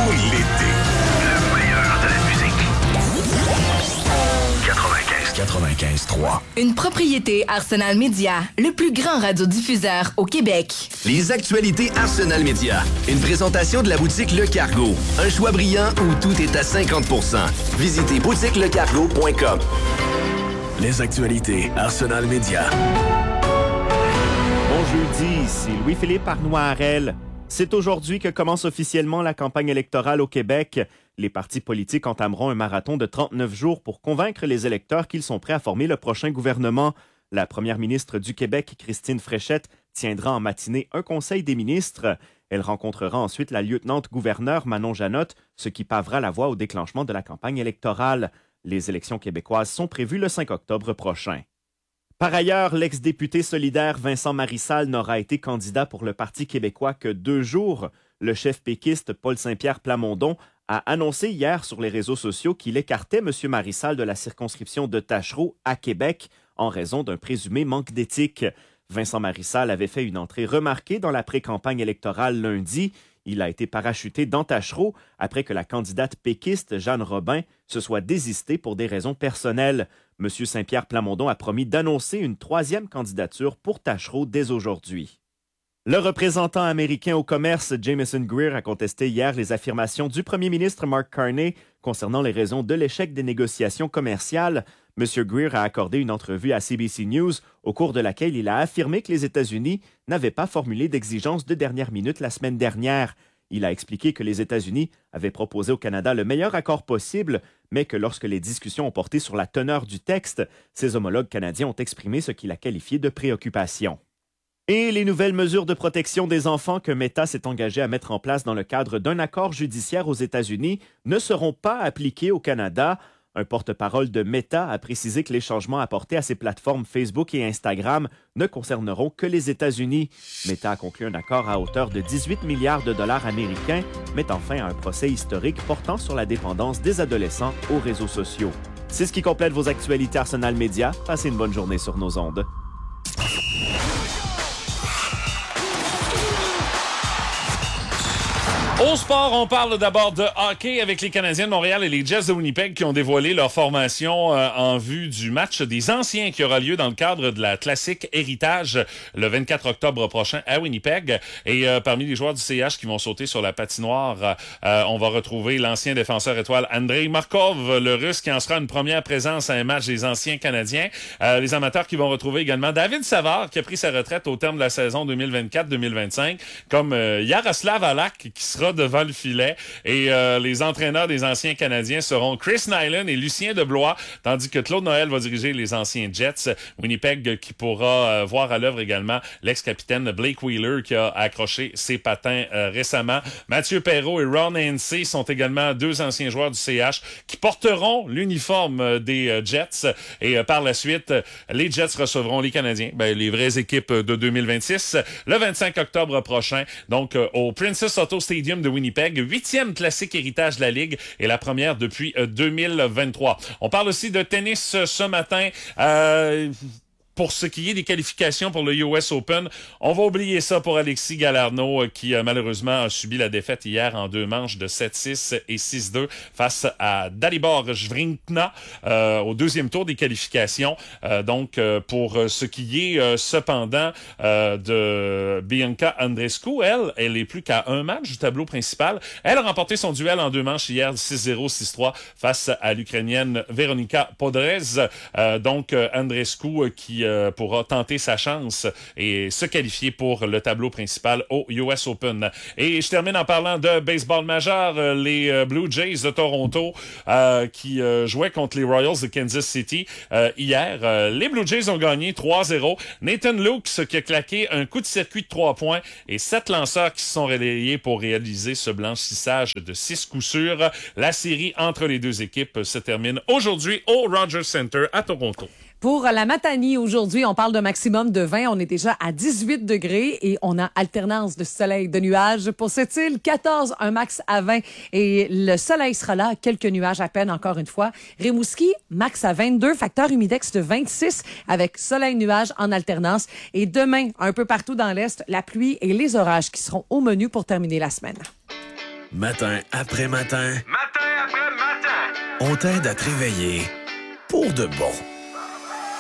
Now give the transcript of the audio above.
l'été. Le meilleur de la musique. 95.3. Une propriété Arsenal Média, le plus grand radiodiffuseur au Québec. Les actualités Arsenal Média. Une présentation de la boutique Le Cargo. Un choix brillant où tout est à 50%. Visitez boutiquelecargo.com. Les actualités Arsenal Média. Bon jeudi, ici Louis-Philippe Arnoirel. C'est aujourd'hui que commence officiellement la campagne électorale au Québec. Les partis politiques entameront un marathon de 39 jours pour convaincre les électeurs qu'ils sont prêts à former le prochain gouvernement. La première ministre du Québec, Christine Fréchette, tiendra en matinée un conseil des ministres. Elle rencontrera ensuite la lieutenant-gouverneure Manon Janotte, ce qui pavera la voie au déclenchement de la campagne électorale. Les élections québécoises sont prévues le 5 octobre prochain. Par ailleurs, l'ex-député solidaire Vincent Marissal n'aura été candidat pour le Parti québécois que 2 jours. Le chef péquiste Paul Saint-Pierre Plamondon a annoncé hier sur les réseaux sociaux qu'il écartait M. Marissal de la circonscription de Tachereau à Québec en raison d'un présumé manque d'éthique. Vincent Marissal avait fait une entrée remarquée dans la pré-campagne électorale lundi. Il a été parachuté dans Tachereau après que la candidate péquiste Jeanne Robin se soit désistée pour des raisons personnelles. M. Saint-Pierre Plamondon a promis d'annoncer une 3e candidature pour Tachereau dès aujourd'hui. Le représentant américain au commerce Jameson Greer a contesté hier les affirmations du premier ministre Mark Carney concernant les raisons de l'échec des négociations commerciales. M. Greer a accordé une entrevue à CBC News au cours de laquelle il a affirmé que les États-Unis n'avaient pas formulé d'exigences de dernière minute la semaine dernière. Il a expliqué que les États-Unis avaient proposé au Canada le meilleur accord possible, mais que lorsque les discussions ont porté sur la teneur du texte, ses homologues canadiens ont exprimé ce qu'il a qualifié de préoccupation. Et les nouvelles mesures de protection des enfants que Meta s'est engagé à mettre en place dans le cadre d'un accord judiciaire aux États-Unis ne seront pas appliquées au Canada. Un porte-parole de Meta a précisé que les changements apportés à ses plateformes Facebook et Instagram ne concerneront que les États-Unis. Meta a conclu un accord à hauteur de 18 milliards de dollars américains, mettant fin à un procès historique portant sur la dépendance des adolescents aux réseaux sociaux. C'est ce qui complète vos actualités Arsenal Média. Passez une bonne journée sur nos ondes. Au sport, on parle d'abord de hockey avec les Canadiens de Montréal et les Jets de Winnipeg qui ont dévoilé leur formation en vue du match des anciens qui aura lieu dans le cadre de la classique Héritage le 24 octobre prochain à Winnipeg. Et parmi les joueurs du CH qui vont sauter sur la patinoire, on va retrouver l'ancien défenseur étoile Andrei Markov, le Russe qui en sera une première présence à un match des anciens Canadiens. Les amateurs qui vont retrouver également David Savard qui a pris sa retraite au terme de la saison 2024-2025, comme Yaroslav Halak qui sera devant le filet. Et les entraîneurs des anciens Canadiens seront Chris Nyland et Lucien Deblois, tandis que Claude Noël va diriger les anciens Jets. Winnipeg qui pourra voir à l'œuvre également l'ex-capitaine Blake Wheeler qui a accroché ses patins récemment. Mathieu Perreault et Ron Hainsey sont également 2 anciens joueurs du CH qui porteront l'uniforme des Jets. Et par la suite, les Jets recevront les Canadiens, les vraies équipes de 2026, le 25 octobre prochain, donc au Princess Auto Stadium de Winnipeg, 8e classique héritage de la Ligue et la première depuis 2023. On parle aussi de tennis ce matin. Pour ce qui est des qualifications pour le US Open, on va oublier ça pour Alexis Galarneau qui malheureusement a subi la défaite hier en 2 manches de 7-6 et 6-2 face à Dalibor Svrinkna au 2e tour des qualifications. Donc pour ce qui est cependant de Bianca Andreescu, elle est plus qu'à un match du tableau principal. Elle a remporté son duel en 2 manches hier 6-0, 6-3 face à l'Ukrainienne Veronika Podrez. Donc Andreescu qui pourra tenter sa chance et se qualifier pour le tableau principal au US Open. Et je termine en parlant de baseball majeur. Les Blue Jays de Toronto qui jouaient contre les Royals de Kansas City hier. Les Blue Jays ont gagné 3-0. Nathan Lukes qui a claqué un coup de circuit de 3 points et 7 lanceurs qui se sont relayés pour réaliser ce blanchissage de 6 coups sûrs. La série entre les 2 équipes se termine aujourd'hui au Rogers Centre à Toronto. Pour la Matanie, aujourd'hui, on parle d'un maximum de 20. On est déjà à 18 degrés et on a alternance de soleil, de nuages. Pour cette île, 14, un max à 20. Et le soleil sera là, quelques nuages à peine, encore une fois. Rimouski, max à 22, facteur humidex de 26, avec soleil-nuages en alternance. Et demain, un peu partout dans l'Est, la pluie et les orages qui seront au menu pour terminer la semaine. Matin après matin, Matin après matin. on t'aide à te réveiller pour de bon.